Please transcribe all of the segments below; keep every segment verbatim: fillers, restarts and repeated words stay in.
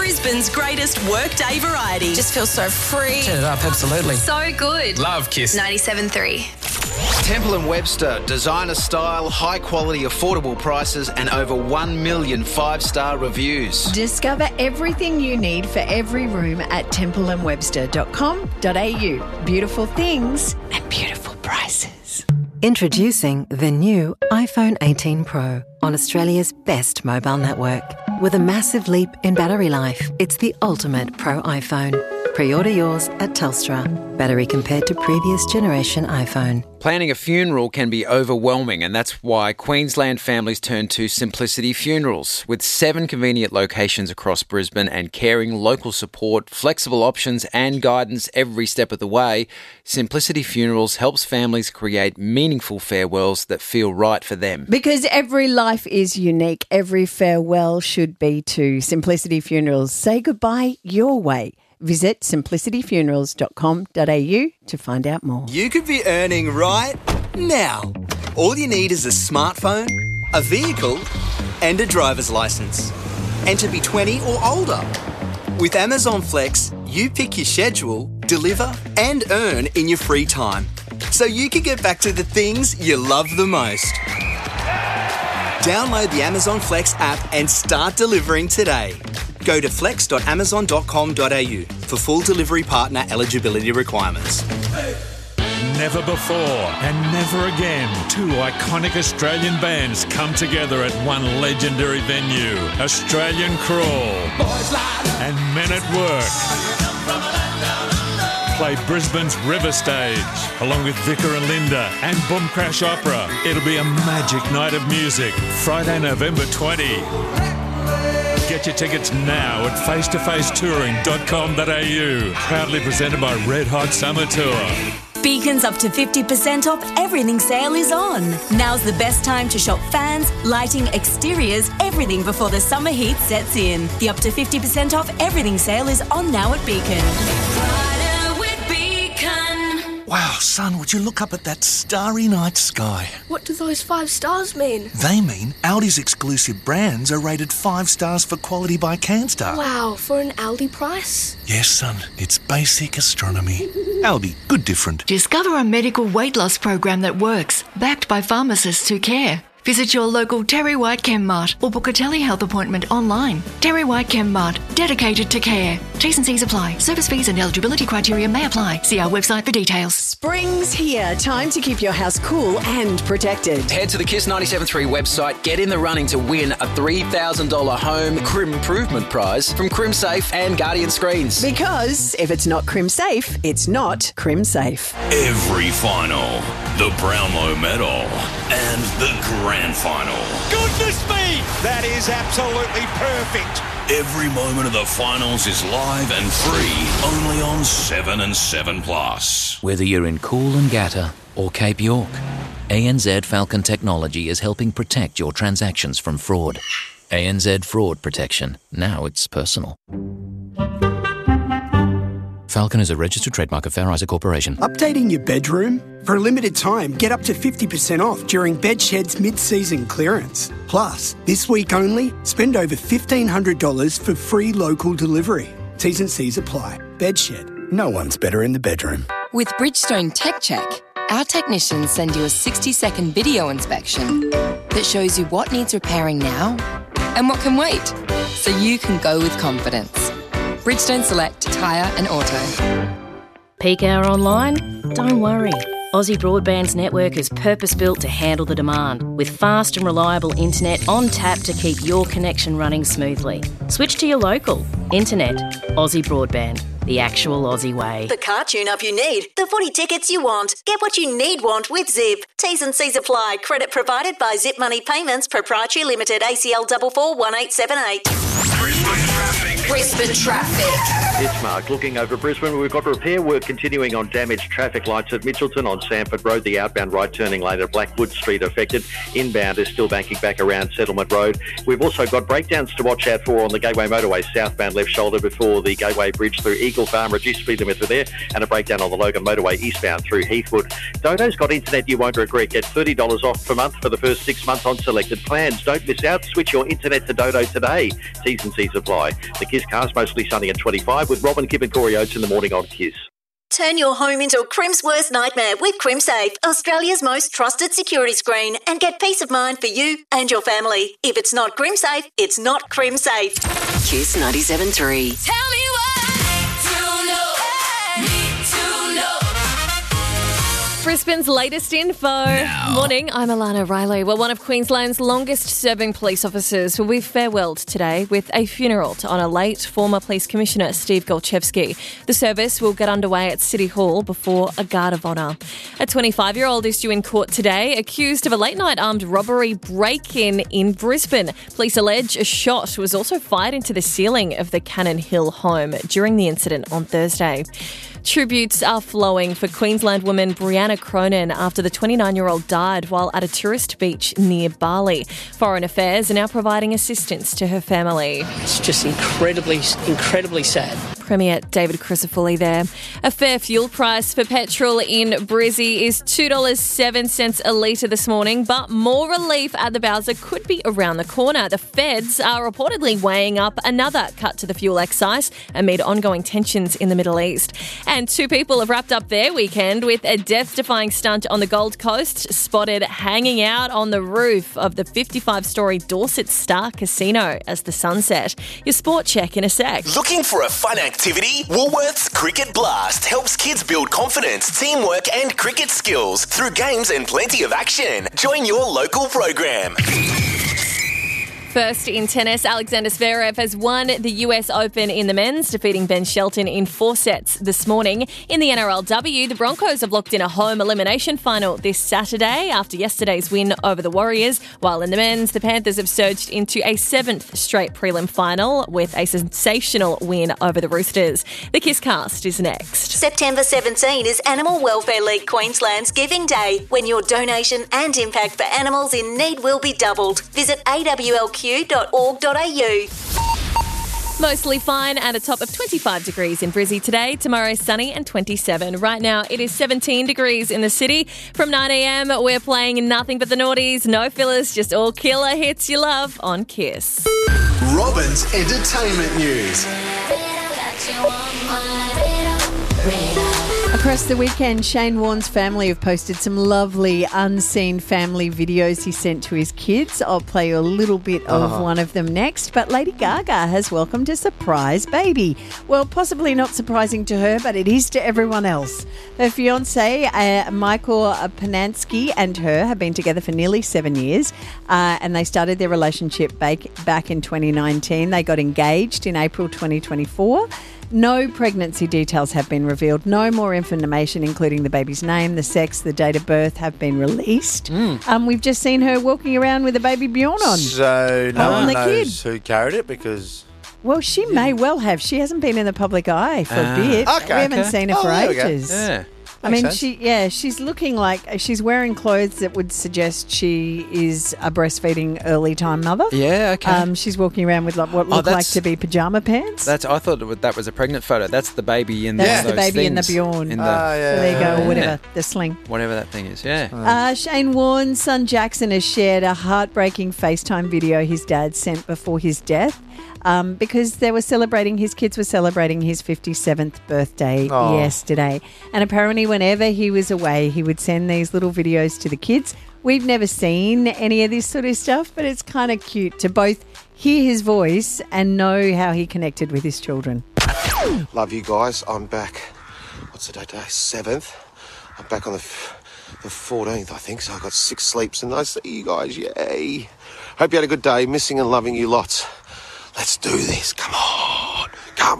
Brisbane's greatest workday variety. Just feels so free. Turn it up, absolutely. So good. Love Kiss. ninety-seven point three. Temple and Webster, designer style, high quality, affordable prices and over one million five-star reviews. Discover everything you need for every room at temple and webster dot com dot a u. Beautiful things and beautiful prices. Introducing the new iPhone eighteen Pro on Australia's best mobile network. With a massive leap in battery life, it's the ultimate Pro iPhone. Pre-order yours at Telstra. Battery compared to previous generation iPhone. Planning a funeral can be overwhelming, and that's why Queensland families turn to Simplicity Funerals. With seven convenient locations across Brisbane and caring local support, flexible options and guidance every step of the way, Simplicity Funerals helps families create meaningful farewells that feel right for them. Because every life is unique, every farewell should be to Simplicity Funerals. Say goodbye your way. Visit simplicity funerals dot com dot a u to find out more. You could be earning right now. All you need is a smartphone, a vehicle, and a driver's license. And to be twenty or older. With Amazon Flex, you pick your schedule, deliver, and earn in your free time. So you can get back to the things you love the most. Download the Amazon Flex app and start delivering today. Go to flex dot amazon dot com dot a u for full delivery partner eligibility requirements. Never before and never again, two iconic Australian bands come together at one legendary venue, Australian Crawl and Men at Work. Play Brisbane's River Stage, along with Vicar and Linda and Boom Crash Opera. It'll be a magic night of music, Friday, November twentieth. Get your tickets now at face to face touring dot com dot a u. Proudly presented by Red Hot Summer Tour. Beacon's up to fifty percent off everything sale is on. Now's the best time to shop fans, lighting, exteriors, everything before the summer heat sets in. The up to fifty percent off everything sale is on now at Beacon. Rider with Beacon. Wow, son, would you look up at that starry night sky? What do those five stars mean? They mean Aldi's exclusive brands are rated five stars for quality by CanStar. Wow, for an Aldi price? Yes, son, it's basic astronomy. Aldi, good different. Discover a medical weight loss program that works, backed by pharmacists who care. Visit your local Terry White ChemMart or book a telehealth appointment online. Terry White ChemMart, dedicated to care. T's and C's apply. Service fees and eligibility criteria may apply. See our website for details. Spring's here. Time to keep your house cool and protected. Head to the Kiss ninety-seven point three website, get in the running to win a three thousand dollars home Crim Improvement Prize from CrimSafe and Guardian Screens. Because if it's not CrimSafe, it's not CrimSafe. Every final, the Brownlow Medal, and the Grand Final. Goodness me! That is absolutely perfect. Every moment of the finals is live and free, only on seven and seven Plus. Whether you're in Coolangatta or Cape York, A N Z Falcon Technology is helping protect your transactions from fraud. A N Z Fraud Protection. Now it's personal. Falcon is a registered trademark of Fair Isaac Corporation. Updating your bedroom? For a limited time, get up to fifty percent off during Bedshed's mid-season clearance. Plus, this week only, spend over fifteen hundred dollars for free local delivery. T's and C's apply. Bedshed. No one's better in the bedroom. With Bridgestone Tech Check, our technicians send you a sixty-second video inspection that shows you what needs repairing now and what can wait, so you can go with confidence. Bridgestone Select Tyre and Auto. Peak hour online? Don't worry. Aussie Broadband's network is purpose-built to handle the demand, with fast and reliable internet on tap to keep your connection running smoothly. Switch to your local. Internet. Aussie Broadband. The actual Aussie way. The car tune-up you need. The footy tickets you want. Get what you need want with Zip. T's and C's apply. Credit provided by Zip Money Payments Proprietary Limited. A C L four four one eight seven eight. Brisbane traffic. It's Mark looking over Brisbane. We've got repair work continuing on damaged traffic lights at Mitchelton on Sanford Road. The outbound right turning lane at Blackwood Street affected. Inbound is still banking back around Settlement Road. We've also got breakdowns to watch out for on the Gateway Motorway southbound left shoulder before the Gateway Bridge through Eagle Farm. Reduced speed limit through there, and a breakdown on the Logan Motorway eastbound through Heathwood. Dodo's got internet you won't regret. Get thirty dollars off per month for the first six months on selected plans. Don't miss out. Switch your internet to Dodo today. T's and C's apply. The Kiss Cast mostly sunny at twenty-five with Robin, Kip and Corey Oates in the morning on Kiss. Turn your home into a Crim's worst nightmare with CrimSafe, Australia's most trusted security screen, and get peace of mind for you and your family. If it's not CrimSafe, it's not CrimSafe. Kiss ninety-seven point three. Tell me Brisbane's latest info. Now. Morning, I'm Alana Riley. Well, one of Queensland's longest-serving police officers will be farewelled today with a funeral to honour late former Police Commissioner Steve Golchevsky. The service will get underway at City Hall before a guard of honour. A twenty-five-year-old is due in court today, accused of a late-night armed robbery break-in in Brisbane. Police allege a shot was also fired into the ceiling of the Cannon Hill home during the incident on Thursday. Tributes are flowing for Queensland woman Brianna Cronin after the twenty-nine-year-old died while at a tourist beach near Bali. Foreign Affairs are now providing assistance to her family. It's just incredibly, incredibly sad. Premier David Crisafulli there. A fair fuel price for petrol in Brizzy is two dollars and seven cents a litre this morning, but more relief at the Bowser could be around the corner. The feds are reportedly weighing up another cut to the fuel excise amid ongoing tensions in the Middle East. And two people have wrapped up their weekend with a death-defying stunt on the Gold Coast, spotted hanging out on the roof of the fifty-five-storey Dorset Star Casino as the sun set. Your sport check in a sec. Looking for a fun activity? Woolworths Cricket Blast helps kids build confidence, teamwork and cricket skills through games and plenty of action. Join your local program. First in tennis, Alexander Zverev has won the U S Open in the men's, defeating Ben Shelton in four sets this morning. In the N R L W, the Broncos have locked in a home elimination final this Saturday after yesterday's win over the Warriors, while in the men's, the Panthers have surged into a seventh straight prelim final with a sensational win over the Roosters. The Kiss Cast is next. September seventeenth is Animal Welfare League Queensland's Giving Day, when your donation and impact for animals in need will be doubled. Visit a w l q dot org dot a u. Mostly fine at a top of twenty-five degrees in Brizzy today. Tomorrow sunny and twenty-seven. Right now it is seventeen degrees in the city. From nine a.m. we're playing nothing but the noughties. No fillers, just all killer hits you love on Kiss. Robin's Entertainment News. Across the weekend, Shane Warne's family have posted some lovely unseen family videos he sent to his kids. I'll play you a little bit of Uh-huh. one of them next. But Lady Gaga has welcomed a surprise baby. Well, possibly not surprising to her, but it is to everyone else. Her fiancé, uh, Michael Panansky, and her have been together for nearly seven years, uh, and they started their relationship back, back in twenty nineteen. They got engaged in April twenty twenty-four. No pregnancy details have been revealed. No more information, including the baby's name, the sex, the date of birth, have been released. Mm. Um, we've just seen her walking around with a baby Bjorn on. So no Holding one the knows kid. who carried it because... Well, she may well have. She hasn't been in the public eye for Ah. a bit. Okay, we haven't okay. seen her Oh, for there we go. ages. Yeah. I Makes mean, sense. she yeah, she's looking like she's wearing clothes that would suggest she is a breastfeeding early time mother. Yeah, okay. Um, she's walking around with like, what Oh, look like that's- to be pajama pants. That's. I thought it was- that was a pregnant photo. That's the baby in That's the, the those baby in the things. Bjorn. In the, so there you go, Yeah. whatever, the sling. Whatever that thing is, yeah. Uh, Shane Warne's son Jackson has shared a heartbreaking FaceTime video his dad sent before his death. Um, because they were celebrating, his kids were celebrating his fifty-seventh birthday Oh. yesterday. And apparently whenever he was away, he would send these little videos to the kids. We've never seen any of this sort of stuff, but it's kind of cute to both hear his voice and know how he connected with his children. Love you guys. I'm back. What's the date today? seventh. I'm back on the f- the fourteenth, I think. So I got six sleeps and I see you guys. Yay. Hope you had a good day. Missing and loving you lots. Let's do this. Come on. Come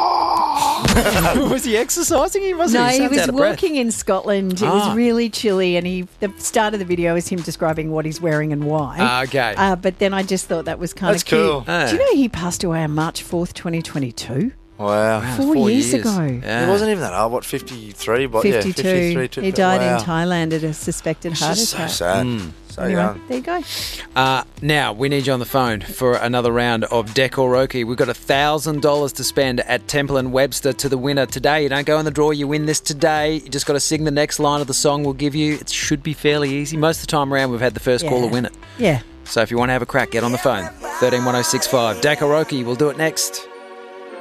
on. Was he exercising? He wasn't. No, he sounds was out of breath. walking in Scotland. It Ah. was really chilly, and he the start of the video is him describing what he's wearing and why. Ah, okay. Uh, but then I just thought that was kind That's of cute. cool. Ah. Do you know he passed away on March fourth, twenty twenty-two? Wow. Four, years, ago. He wasn't even that old. What, fifty-three? But yeah, fifty-two. fifty-three. He died wow. in Thailand at a suspected It's heart just attack. so sad. Mm. So Anyway, young. there you go. Uh, now, we need you on the phone for another round of Decoroki. We've got one thousand dollars to spend at Temple and Webster to the winner today. You don't go in the draw, you win this today. You just got to sing the next line of the song we'll give you. It should be fairly easy. Most of the time around, we've had the first caller Yeah. win it. Yeah. So if you want to have a crack, get on the phone. thirteen one oh six five. Dakoroki, we'll do it next.